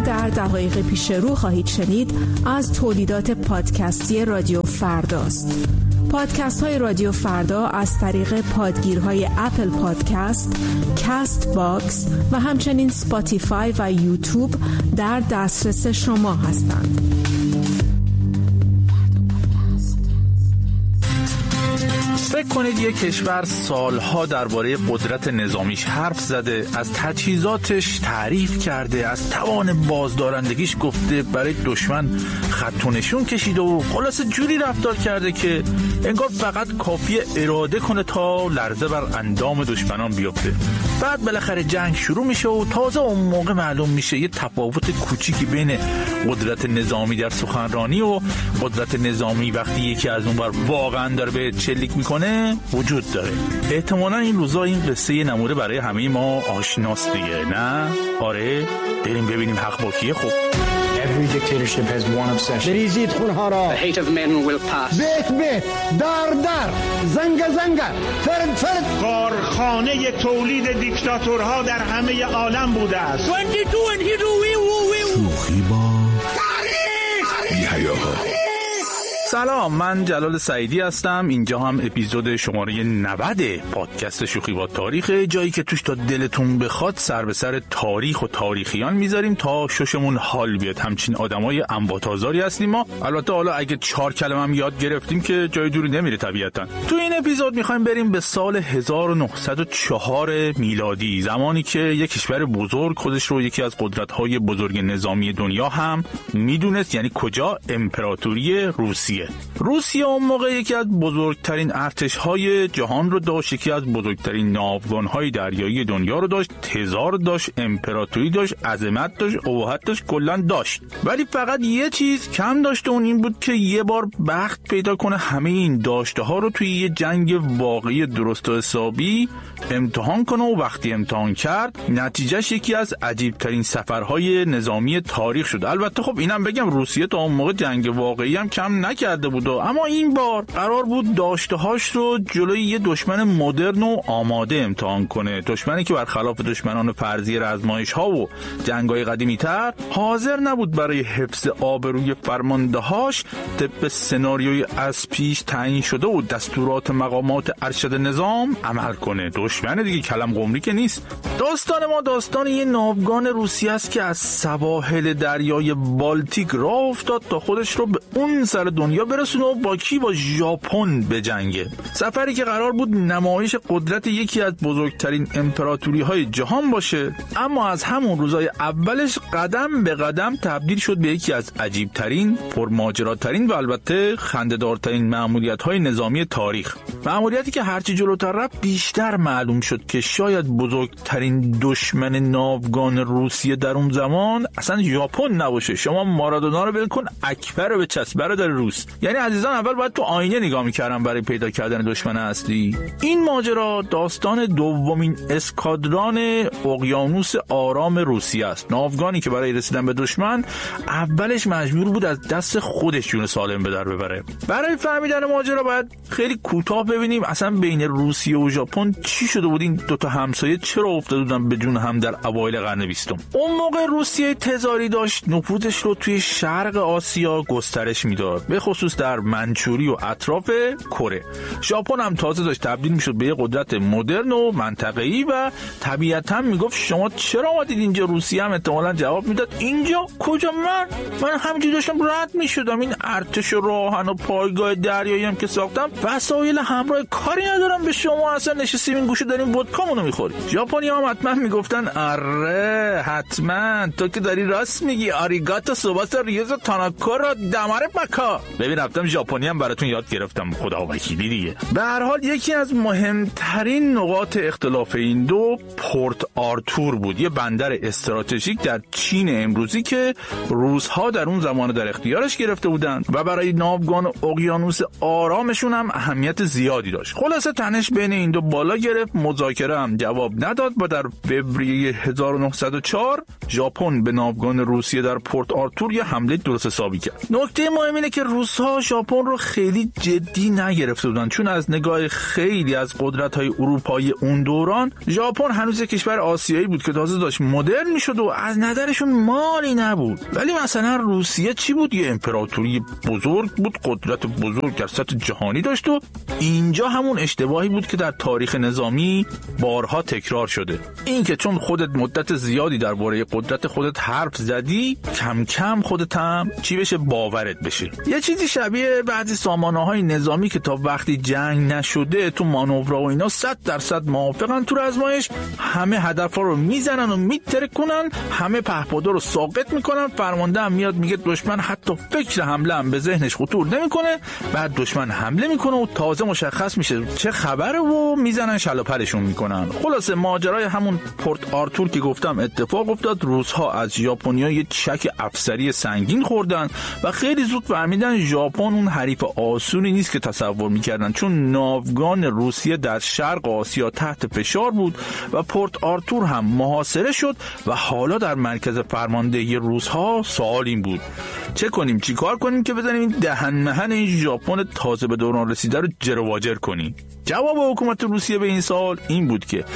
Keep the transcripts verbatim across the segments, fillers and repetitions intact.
در دقایق پیش رو خواهید شنید از تولیدات پادکستی رادیو فرداست. پادکست های رادیو فردا از طریق پادگیرهای اپل پادکست، کست باکس و همچنین سپاتیفای و یوتیوب در دسترس شما هستند. فکر کنید یک کشور سالها درباره قدرت نظامیش حرف زده، از تجهیزاتش تعریف کرده، از توان بازدارندگیش گفته، برای دشمن خط و نشون کشیده و خلاصه جوری رفتار کرده که انگار فقط کافیه اراده کنه تا لرزه بر اندام دشمنان بیفته. بعد بالاخره جنگ شروع میشه و تازه اون موقع معلوم میشه یه تفاوت کوچیکی بین قدرت نظامی در سخنرانی و قدرت نظامی وقتی یکی از اون بر واقعا داره به چلیک میکنه وجود داره. احتمالاً این روزا این قصه نموره برای همه ما آشناست دیگه، نه؟ آره، بریم ببینیم حق با کیه. خب Every dictatorship has one obsession. بریزید خونها را. The hate of men will pass. بیت بیت، در در، زنگ زنگ، فرد فرد. کارخانه تولید دیکتاتورها در همه عالم بوده است. شوخی با تاریخ. بی‌حیاها. سلام، من جلال سعیدی هستم. اینجا هم اپیزود شماره نود پادکست شوخی با تاریخ، جایی که توش تا دلتون بخواد سر به سر تاریخ و تاریخیان میذاریم تا ششمون حال بیاد. همچین آدمای انباتازاری هستیم ما. البته حالا اگه چهار کلمه هم یاد گرفتیم که جای دوری نمیره طبیعتا. تو این اپیزود میخوایم بریم به سال هزار و نهصد و چهار میلادی، زمانی که یک کشور بزرگ خودش رو یکی از قدرت‌های بزرگ نظامی دنیا هم میدونست. یعنی کجا؟ امپراتوری روسیه. روسیه اون موقع یکی از بزرگترین ارتش‌های جهان رو داشت، یکی از بزرگترین ناوگان‌های دریایی دنیا رو داشت، تزار داشت، امپراتوری داشت، عظمت داشت، ابهت داشت، کلاً داشت. ولی فقط یه چیز کم داشت و اون این بود که یه بار بخت پیدا کنه همه این داشته‌ها رو توی یه جنگ واقعی درست و حسابی امتحان کنه و وقتی امتحان کرد نتیجهش یکی از عجیب‌ترین سفرهای نظامی تاریخ شد. البته خب اینم بگم روسیه تا اون موقع جنگ واقعی هم کم نکرد بود، اما این بار قرار بود داشته‌هاش رو جلوی یه دشمن مدرن و آماده امتحان کنه. دشمنی که برخلاف دشمنان فرضی رزمایش‌ها و جنگ‌های قدیمی‌تر حاضر نبود برای حفظ آبروی فرمانده‌هاش طبق سناریوی از پیش تعیین شده و دستورات مقامات ارشد نظام عمل کنه. دشمن دیگه کلم قمری که نیست. داستان ما داستان یه ناوگان روسی است که از سواحل دریای بالتیک راه افتاد تا خودش رو به اون سر دنیا برسونه و با کی؟ با ژاپن بجنگه. سفری که قرار بود نمایش قدرت یکی از بزرگترین امپراتوری های جهان باشه، اما از همون روزای اولش قدم به قدم تبدیل شد به یکی از عجیبترین، پرماجراترین و البته خنده‌دارترین مأموریت های نظامی تاریخ. مأموریتی که هرچی جلوتر رفت بیشتر معلوم شد که شاید بزرگترین دشمن ناوگان روسیه در اون زمان اصلا ژاپن نباشه. شما مارادونا رو ببین کن، اکبر رو به چسب برادر روس. یعنی عزیزان اول باید تو آینه نگاه می‌کردم برای پیدا کردن دشمن اصلی. این ماجرا داستان دومین اسکادران اقیانوس آرام روسیه است. ناوگانی که برای رسیدن به دشمن اولش مجبور بود از دست خودش جون سالم به در ببره. برای فهمیدن ماجرا باید خیلی کوتاه ببینیم اصلا بین روسیه و ژاپن چی شده بود. این دو تا همسایه چرا افتاده بودن به جون هم در اوایل قرن بیستم. اون موقع روسیه تزاری داشت نفوذش رو توی شرق آسیا گسترش میداد، به خصوص در منچوری و اطراف کره. ژاپن هم تازه داشت تبدیل میشد به یه قدرت مدرن و منطقه‌ای و طبیعتاً میگفت شما چرا اومدید اینجا؟ روسیه هم احتمالاً جواب میداد اینجا کجا؟ من من همینجوری داشتم رد میشدم. این ارتش و راهن و پایگاه دریایی هم که ساختم وسایل همراه کاری ندارم به شما، اصلا نشستیم این گوشه داریم ودکامونو میخوریم. ژاپنی هم حتما میگفتن آره حتما تو که داری راست میگی، آریگاتو سوباسا ریوزو تاناکورو دماره بکا. ببین رفتم ژاپنی هم براتون یاد گرفتم، خدا وکیلی دیگه. به هر حال یکی از مهمترین نقاط اختلاف این دو پورت آرتور بود، یه بندر استراتژیک در چین امروزی که روس‌ها در اون زمان در اختیارش گرفته بودند و برای ناوگان اقیانوس آرامشون هم اهمیت زیادی داشت. خلاصه تنش بین این دو بالا گرفت، مذاکره هم جواب نداد و در فوریه هزار و نهصد و چهار ژاپن به ناوگان روسیه در پورت آرتور یه حمله درست حسابی کرد. نکته مهم اینه که روس‌ها ژاپن رو خیلی جدی نگرفته بودن، چون از نگاه خیلی از قدرت‌های اروپایی اون دوران ژاپن هنوز یک کشور آسیایی بود که تازه داشت مدرن میشد و از نظرشون مالی نبود. ولی مثلا روسیه چی بود؟ یه امپراتوری بزرگ بود، قدرت بزرگ در سطح جهانی داشت و اینجا همون اشتباهی بود که در تاریخ نظامی بارها تکرار شده، این که چون خودت مدت زیادی درباره قدرت خودت حرف زدی کم کم خودت هم چی بشه؟ باورت بشه. یه چیزی شبیه بعضی سامانه‌های نظامی که تا وقتی جنگ نشده تو مانورها و اینا صد درصد موافقن، تو آزمایش همه هدفا رو میزنن و میترکونن، همه پهپادا رو ساقط میکنن، فرمانده هم میاد میگه دشمن حتی فکر حمله هم به ذهنش خطور نمیکنه، بعد دشمن حمله میکنه و تازه مشخص میشه چه خبره و میزنن شلاپرشون میکنن. خلاصه ماجرای همون پورت آرتور که گفتم اتفاق افتاد. روس‌ها از ژاپنیا یه چک افسری سنگین خوردن و خیلی زود فهمیدن ژاپن اون حریف آسونی نیست که تصور میکردن، چون ناوگان روسیه در شرق آسیا تحت فشار بود و پورت آرتور هم محاصره شد و حالا در مرکز فرماندهی روس‌ها سوال این بود چه کنیم، چی کار کنیم که بزنیم این دهن مهن این ژاپن تازه به دوران رسیده رو جرواجر کنیم؟ جواب حکومت روسیه به این سوال این بود که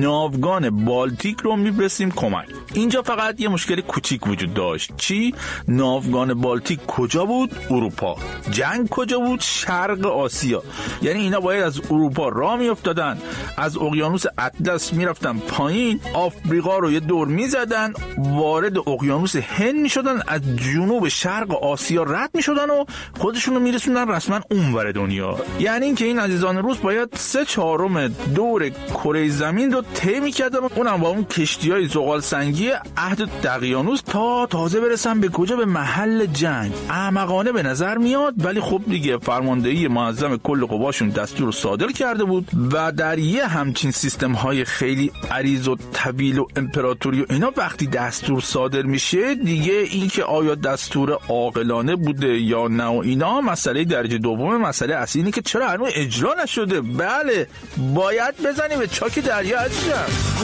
ناوگان بالتیک رو می‌فرستیم کمک. اینجا فقط یه مشکل کوچیک وجود داشت. چی؟ ناوگان بالتیک کجا بود؟ اروپا. جنگ کجا بود؟ شرق آسیا. یعنی اینا باید از اروپا راه میافتادن، از اقیانوس اطلس میرفتن پایین، آفریقا رو یه دور میزدن، وارد اقیانوس هند میشدن، از جنوب شرق آسیا رد میشدن و خودشون رو میرسوندن رسما اونور دنیا. یعنی اینکه این عزیزان روس باید سه چهارم دور کره زمین رو طی می‌کردن، اونم با اون کشتی‌های زغال سنگی عهد دقیانوس، تا تازه برسن به کجا؟ به محل جنگ. احمقانه به نظر میاد، ولی خب دیگه فرماندهی معظم کل قواشون دستور رو صادر کرده بود و در یه همچین سیستم‌های خیلی عریض و طویل و امپراتوری و اینا وقتی دستور صادر میشه دیگه این که آیا دستور عاقلانه بوده یا نه و اینا مسئله درجه دومه. مسئله اصلی اینه که چرا هنوز اجرا نشده. بله باید بزنی به چاک دریا عزیزم.